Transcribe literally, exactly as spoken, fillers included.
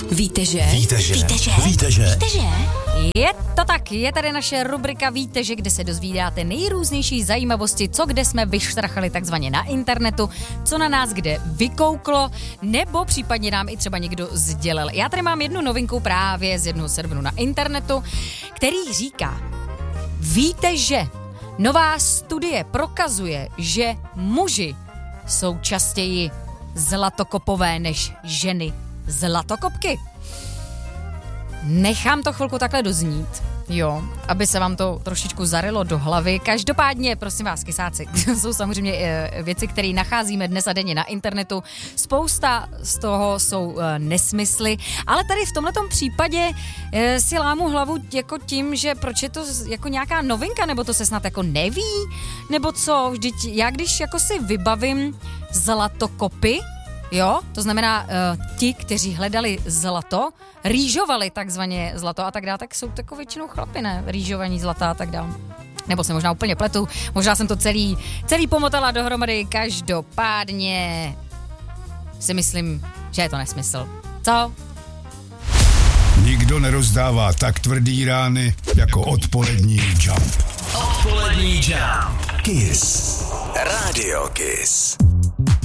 Víte, že? Víte, že? Víte, že? Víte, že? Víte, že? Je to tak, je tady naše rubrika Víte, že, kde se dozvídáte nejrůznější zajímavosti, co kde jsme vyštrachali takzvaně na internetu, co na nás kde vykouklo, nebo případně nám i třeba někdo sdělil. Já tady mám jednu novinku právě z jednoho serveru na internetu, který říká: víte, že nová studie prokazuje, že muži jsou častěji zlatokopové než ženy zlatokopky. Nechám to chvilku takhle doznít, jo, aby se vám to trošičku zarylo do hlavy. Každopádně, prosím vás, kysáci, jsou samozřejmě e, věci, které nacházíme dnes a denně na internetu. Spousta z toho jsou e, nesmysly, ale tady v tomhletom případě e, si lámu hlavu jako tím, že proč je to jako nějaká novinka, nebo to se snad jako neví, nebo co, vždyť já když jako si vybavím zlatokopy, jo, to znamená, uh, ti, kteří hledali zlato, rýžovali takzvaně zlato a tak dále, tak jsou tako většinou chlapi, ne? Rýžovaní zlata a tak dále. Nebo se možná úplně pletu, možná jsem to celý, celý pomotala dohromady, každopádně si myslím, že je to nesmysl. Co? Nikdo nerozdává tak tvrdý rány jako odpolední Jump. Odpolední Jump. Kiss. Radio Kiss.